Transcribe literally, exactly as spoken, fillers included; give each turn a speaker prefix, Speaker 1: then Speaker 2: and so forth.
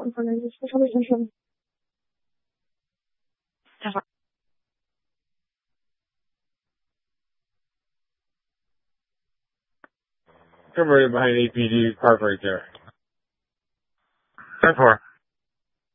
Speaker 1: 可能就是稍微先生。
Speaker 2: 待会儿。
Speaker 3: Come right behind A P D park right there. ten four.